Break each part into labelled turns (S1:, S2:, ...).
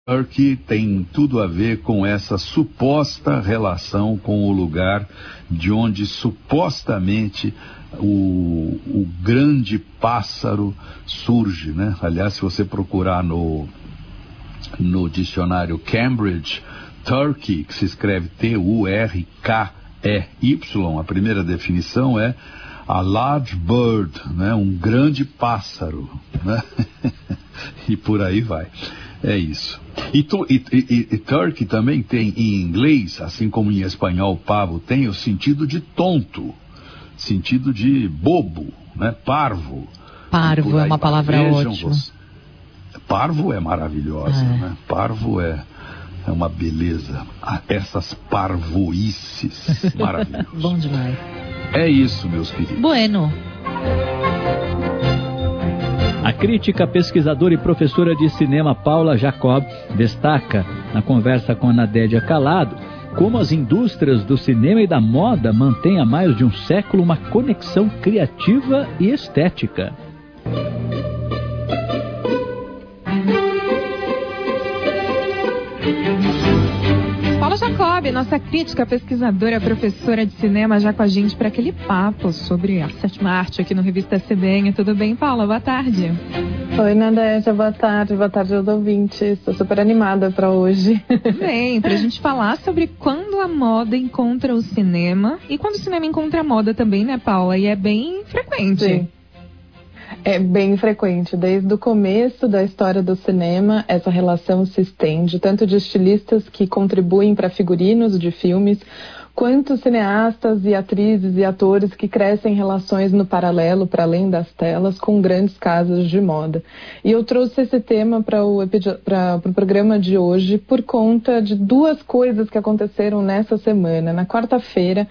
S1: Turkey tem tudo a ver com essa suposta relação com o lugar de onde supostamente o grande pássaro surge, né? Aliás, se você procurar no dicionário Cambridge, Turkey, que se escreve Turkey, a primeira definição é a large bird, né? Um grande pássaro, né? E por aí vai. É isso. E turkey também tem em inglês, assim como em espanhol pavo tem, o sentido de tonto, sentido de bobo, né? Parvo.
S2: Parvo é uma palavra ótima.
S1: Parvo é maravilhosa, né? Parvo é uma beleza. Essas parvoices maravilhosas.
S2: Bom demais.
S1: É isso, meus queridos.
S2: Bueno.
S3: A crítica, pesquisadora e professora de cinema Paula Jacob destaca, na conversa com a Nadédia Calado, como as indústrias do cinema e da moda mantêm há mais de um século uma conexão criativa e estética.
S4: Paula Jacob, nossa crítica, pesquisadora, professora de cinema, já com a gente para aquele papo sobre a sétima arte aqui no Revista CBN. Tudo bem, Paula? Boa tarde.
S5: Oi, Nadégia, boa tarde aos ouvintes. Estou super animada para hoje.
S4: Bem, para a gente falar sobre quando a moda encontra o cinema e quando o cinema encontra a moda também, né, Paula? E é bem frequente.
S5: Sim. É bem frequente. Desde o começo da história do cinema, essa relação se estende, tanto de estilistas que contribuem para figurinos de filmes, quanto cineastas e atrizes e atores que crescem relações no paralelo, para além das telas, com grandes casas de moda. E eu trouxe esse tema para o programa de hoje por conta de duas coisas que aconteceram nessa semana. Na quarta-feira,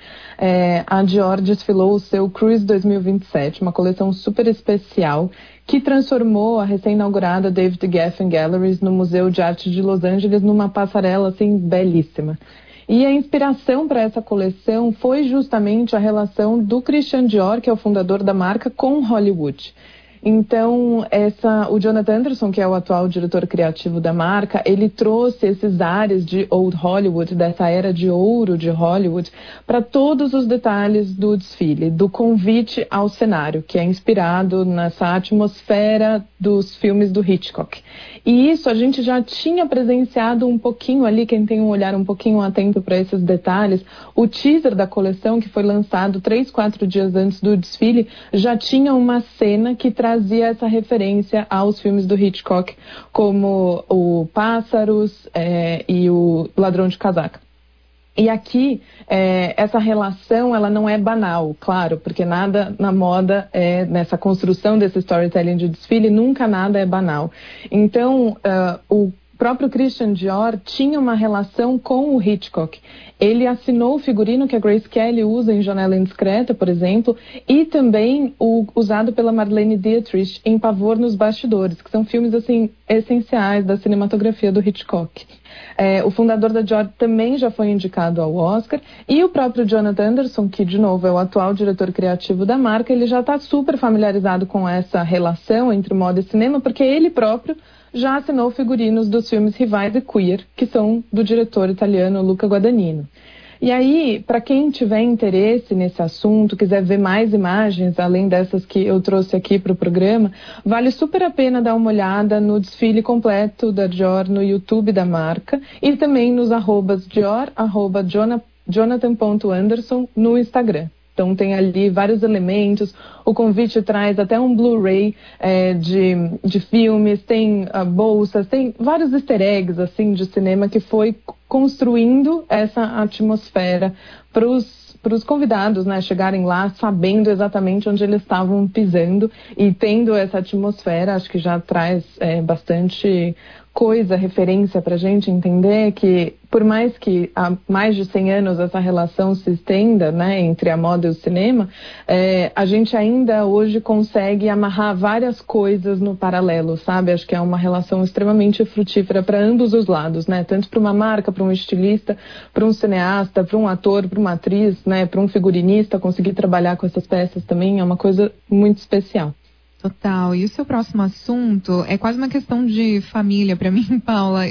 S5: a Dior desfilou o seu Cruise 2027, uma coleção super especial que transformou a recém-inaugurada David Geffen Galleries no Museu de Arte de Los Angeles numa passarela assim belíssima. E a inspiração para essa coleção foi justamente a relação do Christian Dior, que é o fundador da marca, com Hollywood. Então, o Jonathan Anderson, que é o atual diretor criativo da marca, ele trouxe esses ares de Old Hollywood, dessa era de ouro de Hollywood, para todos os detalhes do desfile, do convite ao cenário, que é inspirado nessa atmosfera dos filmes do Hitchcock. E isso a gente já tinha presenciado um pouquinho ali, quem tem um olhar um pouquinho atento para esses detalhes, o teaser da coleção, que foi lançado 3-4 dias antes do desfile, já tinha uma cena que trazia essa referência aos filmes do Hitchcock, como o Pássaros e o Ladrão de Casaca. E aqui, essa relação, ela não é banal, claro, porque nada na moda, nessa construção desse storytelling de desfile, nunca nada é banal. Então, o próprio Christian Dior tinha uma relação com o Hitchcock. Ele assinou o figurino que a Grace Kelly usa em Janela Indiscreta, por exemplo, e também o usado pela Marlene Dietrich em Pavor nos Bastidores, que são filmes assim essenciais da cinematografia do Hitchcock. O fundador da Dior também já foi indicado ao Oscar, e o próprio Jonathan Anderson, que de novo é o atual diretor criativo da marca, ele já está super familiarizado com essa relação entre moda e cinema, porque ele próprio já assinou figurinos dos filmes Rivais e Queer, que são do diretor italiano Luca Guadagnino. E aí, para quem tiver interesse nesse assunto, quiser ver mais imagens, além dessas que eu trouxe aqui para o programa, vale super a pena dar uma olhada no desfile completo da Dior no YouTube da marca e também nos arrobas Dior, Jonathan.Anderson no Instagram. Então tem ali vários elementos, o convite traz até um Blu-ray de filmes, tem bolsas, tem vários easter eggs assim, de cinema que foi construindo essa atmosfera para os convidados, né, chegarem lá sabendo exatamente onde eles estavam pisando e tendo essa atmosfera. Acho que já traz bastante coisa, referência para a gente entender que, por mais que há mais de 100 anos essa relação se estenda, né, entre a moda e o cinema, a gente ainda hoje consegue amarrar várias coisas no paralelo, sabe? Acho que é uma relação extremamente frutífera para ambos os lados, né? Tanto para uma marca, para um estilista, para um cineasta, para um ator, para uma atriz, né, para um figurinista, conseguir trabalhar com essas peças também é uma coisa muito especial.
S4: Total. E o seu próximo assunto é quase uma questão de família para mim, Paula.